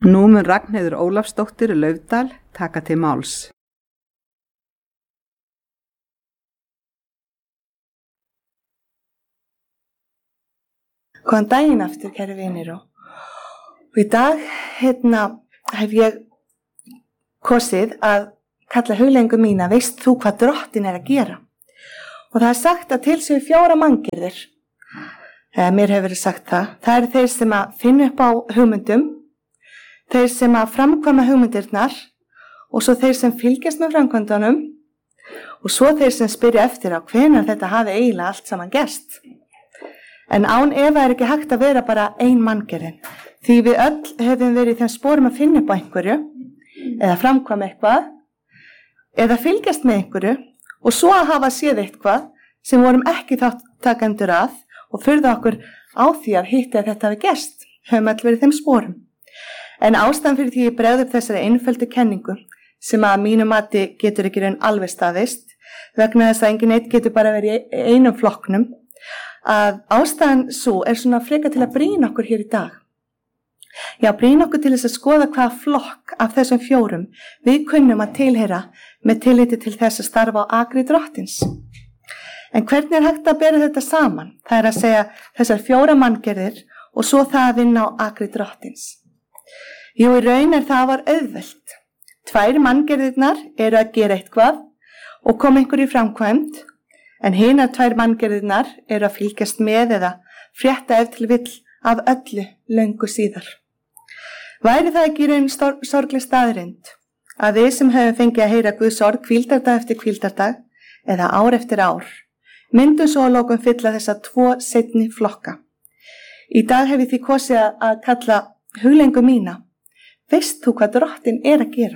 Nú mun Ragnheiður Ólafsdóttir Laufdal taka til máls. Góðan daginn aftur, kæru vinir, og í dag hef ég kosið að kalla hugleiðingu mína Veist þú hvað drottin að gera? Og það er sagt að til séu 4 manngerðir. Mér hefur verið sagt það. Það eru þeir sem að finna upp á hugmyndum, þeir sem að framkvæma hugmyndirnar og svo þeir sem fylgjast með framkvæmdunum og svo þeir sem spyrja eftir á hvenær þetta hafi eiginlega allt saman gerst. En án efa er ekki hægt að vera bara ein manngerðin, því við öll höfum verið í þeim sporum að finna upp á einhverju eða framkvæma eitthvað eða fylgjast með einhverju og svo að hafa séð eitthvað sem vorum ekki þáttakendur að og furða okkur á því að hitta að þetta hafi gerst, höfum öll verið í þeim sporum. En ástæðan fyrir því ég bregð upp þessari einföldu kenningu sem að mínu mati getur ekki raun alveg staðist vegna þess að enginn eitt getur bara verið í einum flokknum, að ástæðan svo er svona frekar til að brýna okkur hér í dag. Já, brýna okkur til þess að skoða hvaða flokk af þessum 4 við kunnum að tilheyra með tilliti til þess að starfa á akri drottins. En hvernig er hægt að bera þetta saman? Það er að segja þessar 4 manngerðir og svo það að vinna á akri drottins. Jú, í raun það var auðvelt. 2 manngerðirnar eru að gera eitthvað og koma einhverju í framkvæmd, en hinar 2 manngerðirnar eru að fylgjast með eða frétta ef til vill af öllu löngu síðar. Væri það ekki í raun sorgleg staðreynd að við sem höfum fengið að heyra Guðs orð hvíldardag eftir hvíldardag eða ár eftir ár, myndum svo að lokum fylla þessa 2 seinni flokka. Í dag hef ég því kosið að kalla hugleiðingu mína Veist þú hvað drottin að gera?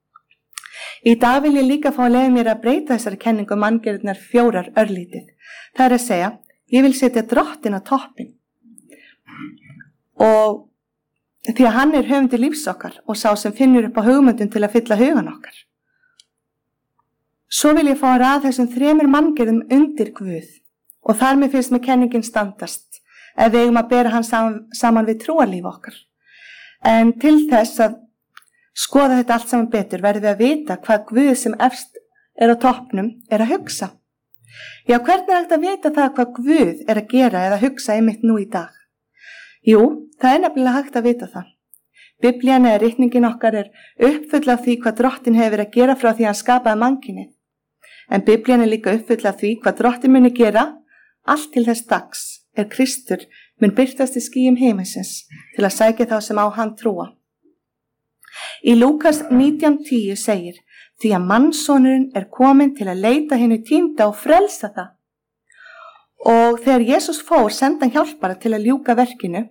Í dag vil ég líka fá að leyfa mér að breyta þessari kenningu manngerðirnar 4 örlítið. Það er að segja, ég vil setja drottin á toppinn. Og því að hann er höfundur lífs okkar og sá sem finnur upp á hugmyndum til að fylla hugan okkar. Svo vil ég fá að raða þessum 3 manngerðum undir Guð og þar með finnst mér kenningin standast ef við eigum að bera hann saman við trúarlíf okkar. En til þess að skoða þetta allt saman betur verðum við að vita hvað Guð sem efst er á toppnum er að hugsa. Já, hvernig er hægt að vita það hvað Guð er að gera eða hugsa einmitt nú í dag? Jú, það er nefnilega hægt að vita það. Biblían eða ritningin okkar er uppfull af því hvað drottin hefur verið að gera frá því hann skapaði mannkynið. En Biblían er líka uppfull af því hvað drottin muni gera allt til þess dags er Kristur mun birtast í skýjum himinsins til að sækja þá sem á hann trúa. Í Lúkas 19:10 segir, því að mannssonurinn er kominn til að leita hinu týnda og frelsa það. Og þegar Jesús fór, sendi hann hjálpara til að ljúka verkinu.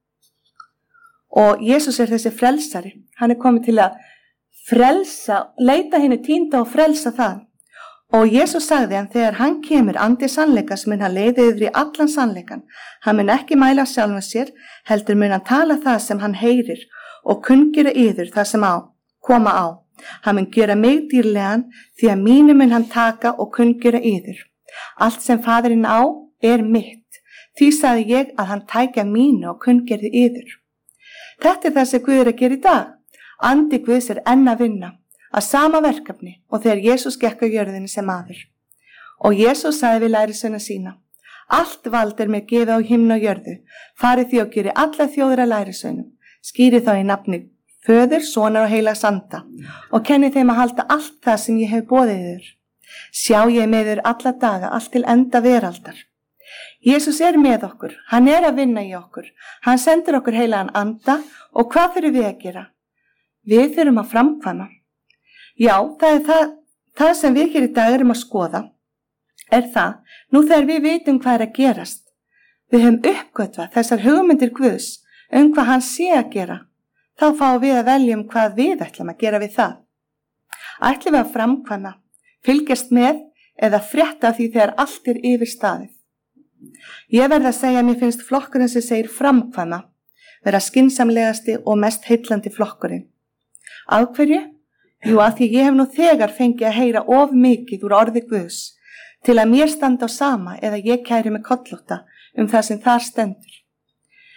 Og Jesús er þessi frelsari. Hann er kominn til að frelsa, leita hinu týnda og frelsa það. Og Jesús sagði hann, þegar hann kemur andi sannleikas mun hann leiða yfir í allan sannleikan. Hann mun ekki mæla sjálfan sér, heldur mun hann tala það sem hann heyrir og kunngera yður það sem koma á. Hann mun gera mig dýrlegan því að mínu mun hann taka og kunngera yður. Allt sem Faðirinn á er mitt. Því sagði ég að hann tækja mínu og kunngerði yður. Þetta er það sem Guð er að gera í dag. Andi Guðs er enn að vinna að sama verkefni og þegar Jesús gekk á jörðinni sem maður. Og Jesús sagði við lærisveina sína, allt vald er mér gefið á himni og jörðu, farið því og geri alla þjóðir að lærisveinum, skýrið þá í nafni Föður, Sonar og Heilags Anda og kenni þeim að halda allt það sem ég hef boðið yður. Sjá ég með yður alla daga, allt til enda veraldar. Jesús er með okkur, hann er að vinna í okkur, hann sendir okkur Heilagan Anda og hvað þurfum við að gera? Við þurfum að framkvæma. Já, það sem við hér í dag erum að skoða er það, nú þegar við vitum hvað er að gerast. Við höfum uppgötvað þessar hugmyndir Guðs hvað hann sé að gera. Þá fáum við að velja hvað við ætlum að gera við það. Ætlum við að framkvæma, fylgjast með eða frétta því þegar allt er yfir staðið. Ég verð að segja að mér finnst flokkurinn sem segir framkvæma vera skynsamlegasti og mest heillandi flokkurinn. Af hverju? Jú, að því ég hef nú þegar fengið að heyra of mikið úr orði Guðs til að mér standa á sama eða ég kæri mig kollótta það sem þar stendur.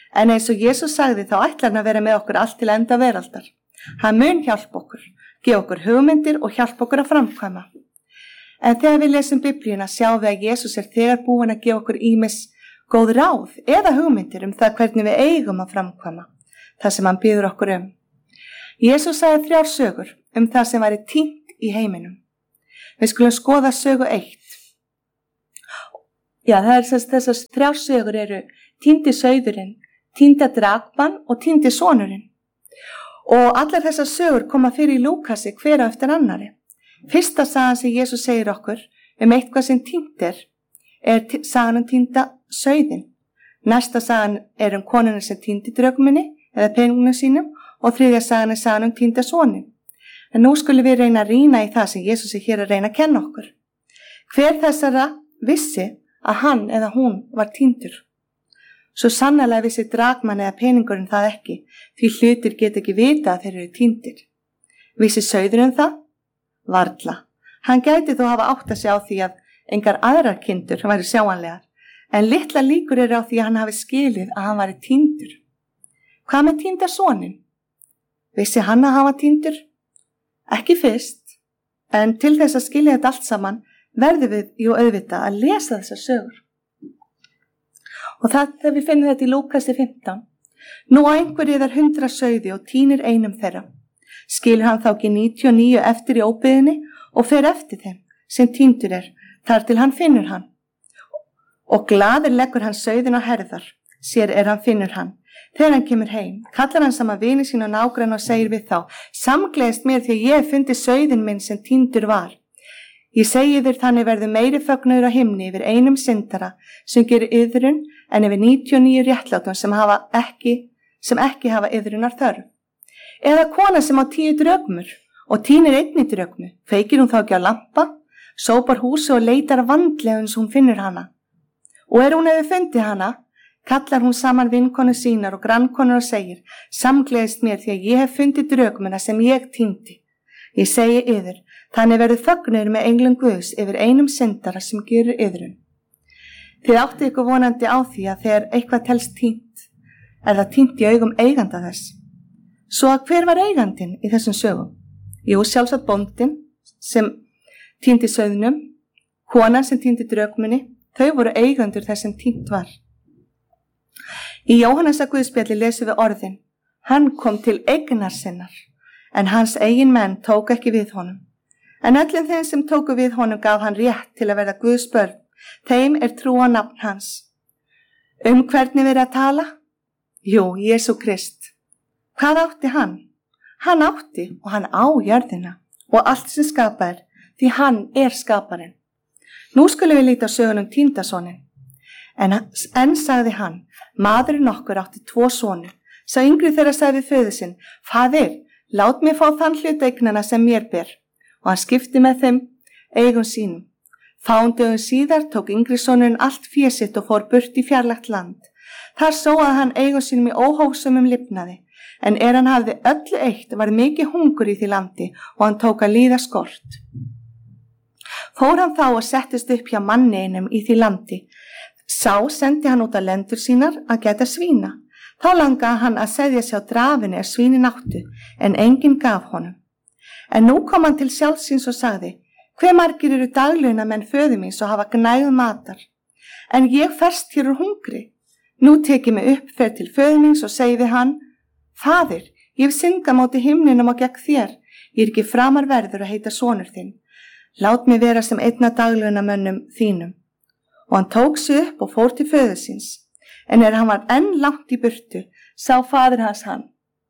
En eins og Jesús sagði þá ætlar hann að vera með okkur allt til enda veraldar. Hann mun hjálpa okkur, gefa okkur hugmyndir og hjálpa okkur að framkvæma. En þegar við lesum Biblíuna sjáum við að Jesús þegar búinn að gefa okkur ýmis góð ráð eða hugmyndir það hvernig við eigum að framkvæma það sem hann biður okkur Jesús sagði 3 sögur það sem væri týnt í heiminum. Við skulum skoða sögu 1. Já, þessar 3 sögur eru týndi sauðurinn, týnda drakmann og týndi sonurinn. Og allar þessar sögur koma fyrir í Lúkasi hver eftir annari. Fyrsta sagan sem Jesús segir okkur eitthvað sem týnt er sagan týnda sauðinn. Næsta sagan er konuna sem týndi drögminni eða peningunum sínum og þriðja sagan er sagan týnda soninn. En nú skulum við reyna að rýna í það sem Jesús hér að reyna að kenna okkur. Hver þessara vissi að hann eða hún var týndur? Svo sannarlega vissi drakmann eða peningurinn það ekki, því hlutir get ekki vita að þeir eru týndir. Vissi sauðurinn það? Varla. Hann gæti þó hafa átt að sjá því að engar aðrar kindur væri sjáanlegar, en litla líkur eru á því að hann hafi skilið að hann væri týndur. Hvað með týnda soninn? Vissi hann að hann var týndur? Ekki fyrst, en til þess að skilja þetta allt saman verðum við auðvitað að lesa þessar sögur. Og þegar við finnum þetta í Lúkasi 15. Nú á einhverju 100 sauði og týnir einum þeirra. Skilur hann þá ekki 99 eftir í óbyggðinni og fer eftir þeim sem týndur þar til hann finnur hann. Og glaður leggur hann sauðin á herðar, sér hann finnur hann. Þegar hann kemur heim, kallar hann saman vini sín og nágranna og segir við þá: Samgleðist mér því að ég hef fundið sauðin minn sem týndur var. Ég segi þér þannig verður meiri fögnuður á himni yfir einum syndara sem gerir iðrun en yfir 99 réttlátum sem ekki hafa iðrunar þörf. Eða kona sem á 10 drögmur og týnir einni drögmu, kveikir hún þá ekki á lampa, sópar húsi og leitar vandlega uns hún finnur hana. Og hún hefur fundið hana, kallar hún saman vinkonu sínar og grannkonur og segir: Samgleðist mér því að ég hef fundið drögmuna sem ég týndi. Ég segi yður, þannig verður fögnuður með englum Guðs yfir einum syndara sem gerir iðrun. Þið áttið ykkur vonandi á því að þegar eitthvað telst týnt, það týnt í augum eiganda þess. Svo að hver var eigandinn í þessum sögum? Jú, sjálfsagt bóndinn sem týndi sauðnum, konan sem týndi drögmunni, þau voru eigendur þess sem týnt var. Í Jóhannesar Guðspjalli lesum við orðin: Hann kom til eignar sinnar, en hans eigin menn tók ekki við honum. En öllum þeim sem tóku við honum gaf hann rétt til að verða Guðs börn, þeim trú á nafn hans. Hvernig verið að tala? Jú, Jesú Krist. Hvað átti hann? Hann átti og hann á jörðina og allt sem skapað því hann skaparinn. Nú skulum við líta á sögunum týndasoninn. En sagði hann: Maðurinn okkur átti 2 soni. Sá yngri þeirra sagði við föður sinn: Faðir, lát mér fá þann hluta eignanna sem mér ber. Og hann skipti með þeim eigum sínum. Fáum dögum síðar tók yngri sonurinn allt fé sitt og fór burt í fjarlægt land. Þar sóaði hann eigum sínum í óhófsömum lifnaði, en hann hafði öllu eitt var mikið hungur í því landi og hann tók að líða skort. Fór hann þá og settist upp hjá manni einum í því landi. Sá sendi hann út að lendur sínar að gæta svína. Þá langaði hann að seðja sig á drafinni svínin áttu, en enginn gaf honum. En nú kom hann til sjálfsins og sagði: Hve margir eru daglaunamenn föður míns og hafa gnægð matar, en ég ferst hér úr hungri. Nú tek ég mig upp, fer til föður míns og segi við hann: Faðir, ég hef syndgað móti himninum og gegn þér, ég ekki framar verður að heita sonur þinn. Lát mig vera sem einn af daglaunamönnum þínum. Og hann tók sig upp og fór til föður síns, en hann var enn langt í burtu, sá faðir hans hann.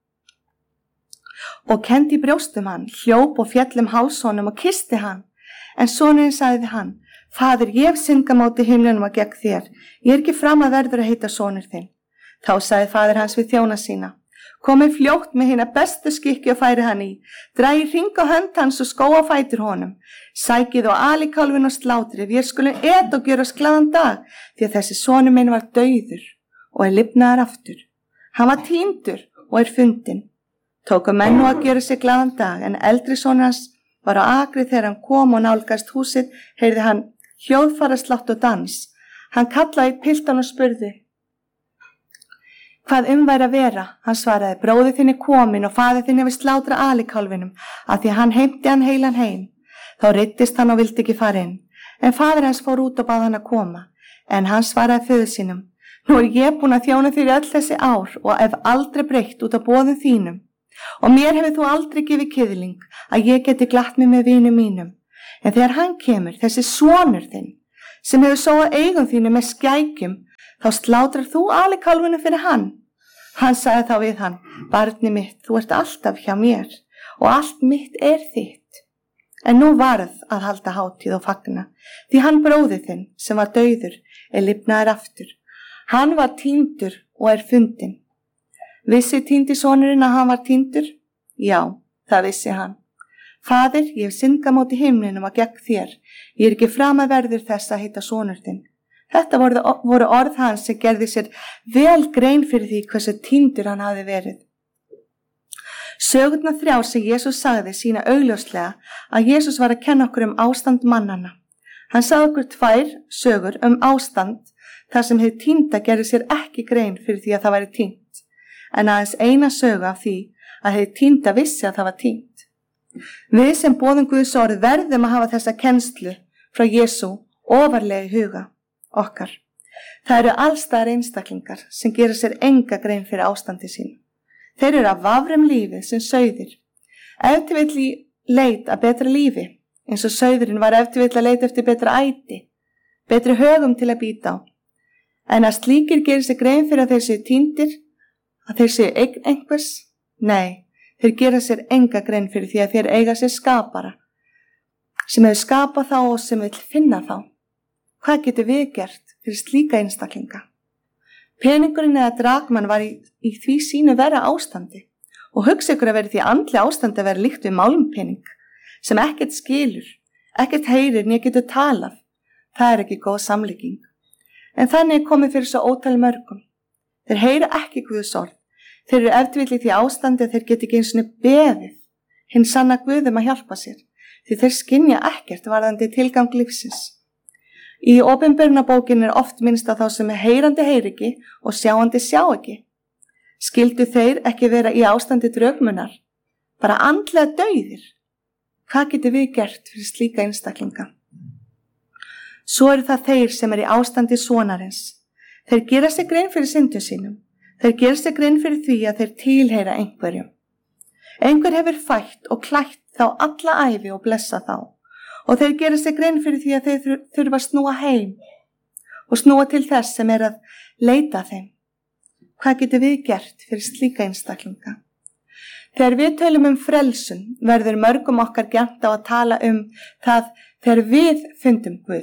Og kenndi í brjóstum hann, hljóp og féll háls honum og kyssti hann. En sonurinn sagði við hann: Faðir, ég hef syndgað móti himninum og gegn þér, ég ekki framar verður að heita sonur þinn. Þá sagði faðir hans við þjóna sína: Komið fljótt með hina bestu skikki og færi hann í, dragið hring á hönd hans og skóa fætur honum, sækið og alikálfin og slátri, við skulum et og gjöra oss glaðan dag, því að þessi sonur minn var dauður og lifnaður aftur. Hann var týndur og fundinn. Tóku menn nú að gera sig glaðan dag, en eldri sonur hans var á akri þegar hann kom og nálgast húsið, heyrði hann hljóðfæraslátt og dans. Hann kallaði piltan og spurði: hvað væri að vera. Hann svaraði, bróðir þinn kominn og faðir þinn hefur slátrað alikálfinum af því að hann heimti hann heilan heim. Þá reiddist hann og vildi ekki fara inn. En faðir hans fór út og bað hann að koma. En hann svaraði föður sínum, nú ég búin að þjóna þér öll þessi ár og hef aldrei breytt út af boðum þínum. Og mér hefur þú aldrei gefið kiðling að ég geti glatt mig með vinum mínum. En þegar hann kemur, þessi sonur þinn, sem hefur sóað eigum þínu með skækjum, þá slátrar þú alikálfunum fyrir hann. Hann sagði þá við hann, barni mitt, þú ert alltaf hjá mér og allt mitt þitt. En nú varð að halda hátíð og fagna, því hann bróðir þinn sem var dauður lifnaður aftur. Hann var týndur og fundinn. Vissi týndi sonurinn að hann var týndur? Já, það vissi hann. Faðir, ég hef syndgað móti himninum og gegn þér. Ég ekki framaverður þess að heita sonur þinn. Þetta voru orð hans sem gerði sér vel grein fyrir því hversu týndur hann hafi verið. Sögurnar 3 sem Jesús sagði sína augljóslega að Jesús var að kenna okkur ástand mannanna. Hann sagði okkur 2 sögur ástand þar sem hið týnda gerði sér ekki grein fyrir því að það væri týnt, en aðeins eina sögu af því að hið týnda vissi að það var týnt. Við sem boðum Guðs orð verðum að hafa þessa kennslu frá Jesú ofarlega í huga okkar. Það eru allstaðar einstaklingar sem gera sér enga grein fyrir ástandi sínu. Þeir eru að vafra lífið sem sauðir. Ef til vill í leit að betra lífi, eins og sauðurinn var ef til vill að leita eftir betra æti, betri högum til að býta á. En að slíkir gerir sér grein fyrir að þeir séu týndir, að þeir séu eign einhvers? Nei, þeir gera sér enga grein fyrir því að þeir eiga sér skapara, sem hefur skapað þá og sem vill finna þá. Hvað getur við gert fyrir slíka einstaklinga? Peningurinn eða drakmann var í því sínu vera ástandi og hugsa ykkur að vera því andli ástandi að vera líkt við málmpening sem ekkert skilur, ekkert heyrir né getur talað. Það er ekki góð samlíking. En þannig komið fyrir svo ótal mörgum. Þeir heyra ekki Guðs orð. Þeir eru ef til vill í því ástandi að þeir geti ekki einu sinni beðið hinn sanna Guðum að hjálpa sér, því þeir skynja ekkert varðandi tilgang lífsins. Í opinberunarbókinni oft minnst á þá sem heyrandi heyri ekki og sjáandi sjá ekki. Skildu þeir ekki vera í ástandi draugmunar, bara andlega dauðir? Hvað getur við gert fyrir slíka einstaklinga? Svo eru það þeir sem í ástandi sonarins. Þeir gera sér grein fyrir syndum sínum. Þeir gera sér grein fyrir því að þeir tilheyra einhverjum. Einhver hefur fætt og klætt þá alla ævi og blessa þá. Og þeir gera sér grein fyrir því að þeir þurfa að snúa heim og snúa til þess sem að leita þeim. Hvað getur við gert fyrir slíka einstaklinga? Þegar við tölum frelsun verður mörgum okkar gjarnt á að tala það þegar við fundum Guð.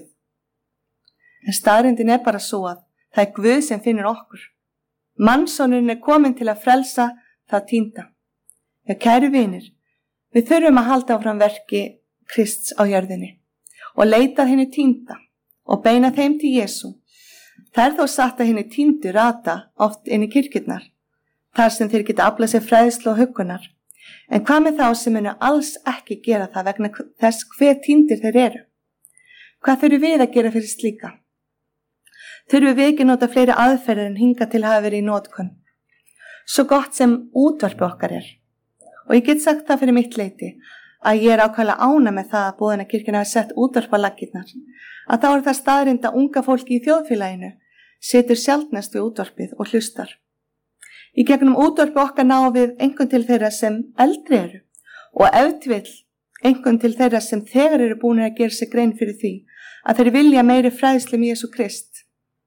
En staðreyndin bara svo að það er Guð sem finnur okkur. Mannssonurinn kominn til að frelsa það týnda. Já, kæru vinir, við þurfum að halda áfram verki Krists á jörðinni og leita henni týnda og beina þeim til Jesú. Það er þó satt að henni týndu rata oft inn í kirkjurnar, þar sem þeir geta aflað sér fræðslu og huggunar. En hvað með þá sem munu alls ekki gera það vegna þess hver týndir þeir eru? Hvað þurfum við að gera fyrir slíka? Þurfum við ekki nota fleiri aðferðir en hinga til hafa verið í notkun? Svo gott sem útvarpi okkar er. Og ég get sagt það fyrir mitt leyti, að ég ákvæmlega ána með það að Boðunarkirkjan hafi sett útvarp á laggirnar, að þá það staðreynd að unga fólki í þjóðfélaginu situr sjaldnast við útvarpið og hlustar. Í gegnum útvarpi okkar ná við einhvern til þeirra sem eldri eru og ef til vill einhvern til þeirra sem þegar eru búin að gera sig grein fyrir því að þeir vilja meiri fræðslu um Jesú Krist.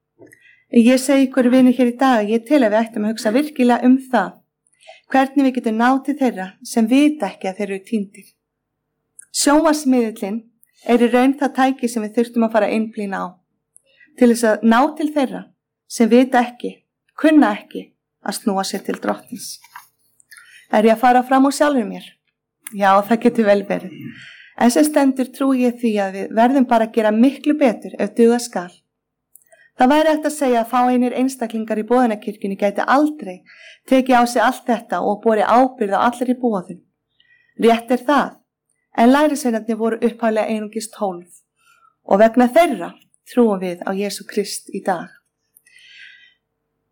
Ég segi ykkur vinir hér í dag, ég tel að við ættum að hugsa virkilega það, hvernig við getum náð til þeirra sem vita ekki að þeir eru týndir. Sjónvarpsmiðillinn í raun það tæki sem við þurftum að fara að einblína á, til þess að ná til þeirra sem vita ekki, kunna ekki að snúa sér til Drottins. Er ég að fara fram úr sjálfur mér? Já, það getur vel verið. En sem stendur trúi ég því að við verðum bara að gera miklu betur ef duga skal. Það væri hægt að segja að fáeinir einstaklingar í Boðunarkirkjunni gæti aldrei tekið á sig allt þetta og borið ábyrgð á allri boðun. Rétt er það, en lærisveinarnir voru upphaflega einungis 12 og vegna þeirra trúum við á Jesú Krist í dag.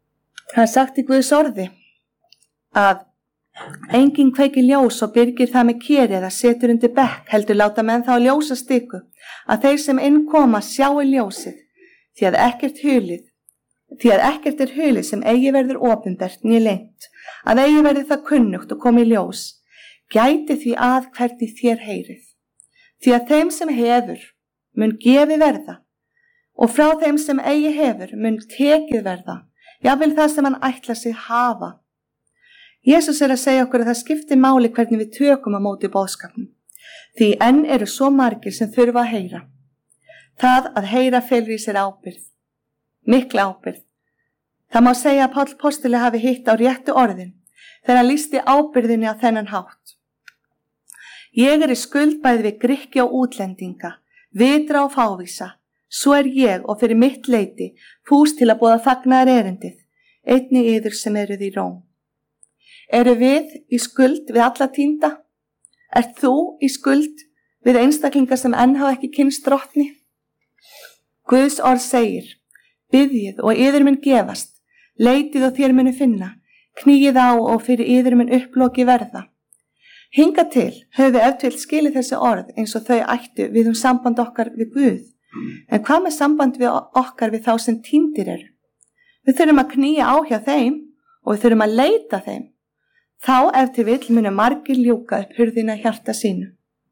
Það er sagt í Guðs orði að enginn kveikir ljós og byrgir það með keri eða setur undir bekk, heldur láta menn þá ljósa stiku, að þeir sem inn koma sjái ljósið, því að ekkert er hulið sem eigi verður opinbert né leynt, að eigi verður það kunnugt og komi ljós, gæti því að hvernig þér heyrið. Því að þeim sem hefur mun gefi verða, og frá þeim sem eigi hefur mun tekið verða, jafnvel það sem hann ætlar sig hafa. Jesús er að segja okkur að það skiptir máli hvernig við tökum á móti boðskapnum, því enn eru svo margir sem þurfa að heyra. Það að heyra felur í sér ábyrgð, mikla ábyrgð. Það má segja að Páll postuli hafi hitt á réttu orðin þegar hann lýsti ábyrgðinni á þennan hátt. Ég er í skuld bæði við Grikki og útlendinga, vitra og fávísa, svo er ég og fyrir mitt leyti fús til að boða fagnaðar erindið, einnig yður sem eruð í Róm. Eru við í skuld við alla týnda? Ert þú í skuld við einstaklingar sem enn hafa ekki kynnst drottni? Guðs orð segir, biðjið og yður mun gefast, leitið og þér munu finna, knýið á og fyrir yður mun upploki verða. Hingað til höfum við ef til skilið þessi orð eins og þau ættu við samband okkar við Guð. En hvað með samband við okkar við þá sem týndir eru? Við þurfum að knýja á hjá þeim og við þurfum að leita þeim. Þá ef til vill munu margir ljúka upp hurðina hjarta sínu.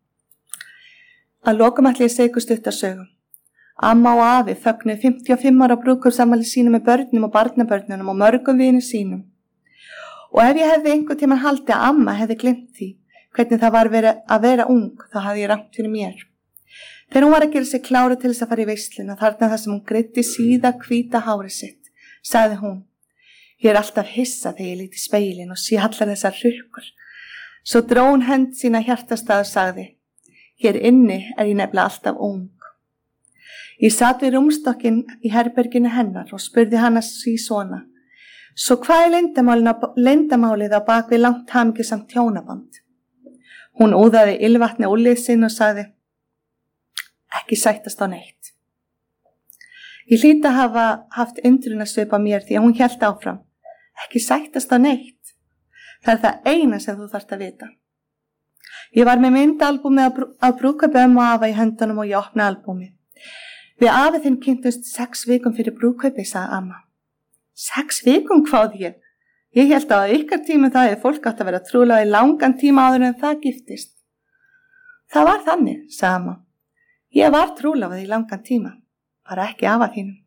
Að lokum ætla ég að segja ykkur stuttasögum. Amma og afi fögnuðu 55 ára brúðkaupsafmæli sínu með börnum og barnabörnunum og mörgum vinum sínum. Og ef ég hefði einhvern tímann haldið að amma hefði gleymt því hvernig það var að vera ung, þá hafði ég rangt fyrir mér. Þegar hún var að gera sig klára til þess að fara í veisluna, þarna þar sem hún greiddi síða hvíta hárið sitt, sagði hún, ég er alltaf hissa þegar ég lít í speilin og sé allar þessar hrukkur. Svo dró hún hönd sína hjartastað og sagði, hér inni er ég nefnilega alltaf ung. Ég sat við rúmstokkinn í herberginu hennar og spurði hana sí svona, svo hvað er leyndamálið á bak við langt hamingjusamt hjónaband? Hún úðaði ilvatni úlið sinn og sagði, ekki sættast á neitt. Ég hlýt að hafa haft undrunarsvip á mér því að hún hélt áfram, ekki sættast á neitt. Það er það eina sem þú þarft að vita. Ég var með myndalbúmið af brúðkaupi ömmu og afa í höndunum og ég opnaði albúmið. Við afi þinn kynntust 6 vikum fyrir brúðkaupi, sagði amma. 6 vikum, hváði ég. Ég held að ykkar tíma það er fólk átt að vera trúlega í langan tíma áður en það giftist. Það var þannig, sagði amma. Ég var trúlega í langan tíma, bara ekki afa þínum.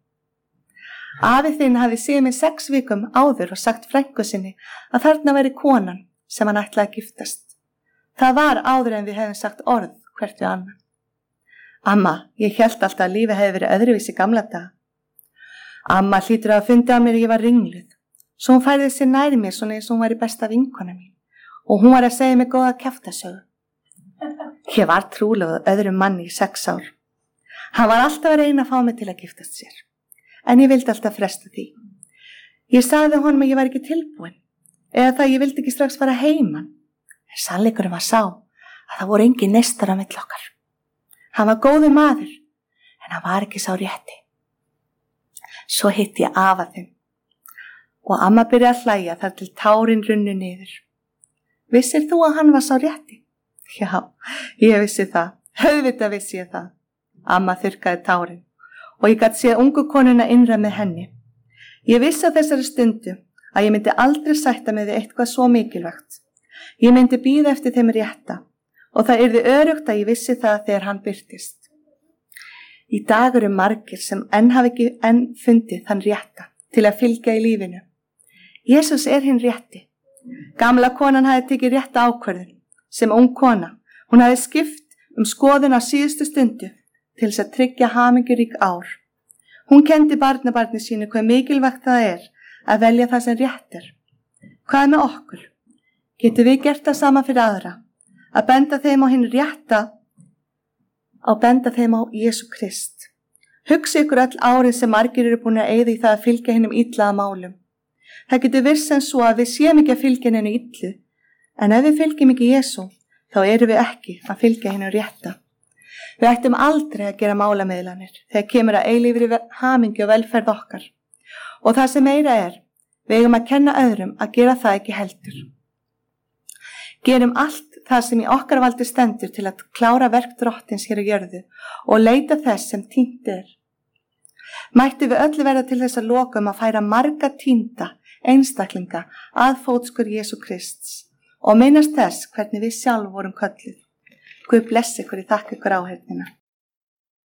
Afi þinn hafði séð mig 6 vikum áður og sagt frænku sinni að þarna væri konan sem hann ætlaði að giftast. Það var áður en við hefum sagt orð hvert við annan. Amma, ég held alltaf að lífið hefði verið öðruvísi gamla daga. Amma hlýtur að fundi á mér að ég var ringluð. Svo hún færði sér nær mér svona eins og hún var í besta vinkona mín og hún var að segja mig góða kjaftasögu. Ég var trúlega öðrum manni í 6 ár. Hann var alltaf að reyna að fá mig til að giftast sér, en ég vildi alltaf fresta því. Ég sagði honum að ég var ekki tilbúin, eða það ég vildi ekki strax fara heiman. En sannleikurinn var sá að það voru engin neistar á milli okkar. Hann var góður maður, en hann var ekki sá rétti. Svo hitti ég afa þinn og amma byrjaði að hlæja þar til tárin runnu niður. Vissir þú að hann var sá rétti? Já, ég vissi það. Auðvitað vissi ég það. Amma þurrkaði tárin og ég gat séð ungu konuna innra með henni. Ég vissi á þessari stundu að ég myndi aldrei sætta með eitthvað svo mikilvægt. Ég myndi bíða eftir þeim rétta og það yrði öruggt að ég vissi það þegar hann birtist. Í dag eru margir sem hafa ekki fundið þann rétta til að fylgja í lífinu. Jesús er hinn rétti. Gamla konan hafði tekið rétta ákvörðun sem ung kona. Hún hafði skipt skoðun á síðustu stundu til þess að tryggja hamingjurík ár. Hún kendi barnabarni sínu hvað mikilvægt það er að velja það sem rétt er. Hvað með okkur? Getum við gert það sama fyrir aðra? Að benda þeim á hinn rétta, að benda þeim á Jesú Krist. Hugsi ykkur öll árin sem margir eru búin að eyða í það að fylgja hinnum illaða málum. Það getur virst sem svo að við séum ekki að fylgja hennu illu, en ef við fylgjum ekki Jesú, þá erum við ekki að fylgja hennu rétta. Við ættum aldrei að gera málamiðlanir þegar kemur að eilífri hamingju og velferð okkar. Og það sem meira er, Við eigum að kenna öðrum að gera það ekki heldur. Gerum allt það sem í okkar valdi stendur til að klára verk Drottins hér á jörðu og leita þess sem týnt er. Mættu við öllu verða til þess að lokum að færa marga týnda einstaklinga að fótskör Jesú Krists og minnast þess hvernig við sjálf vorum kölluð. Guð blessi ykkur, ég þakka ykkur áheyrnina.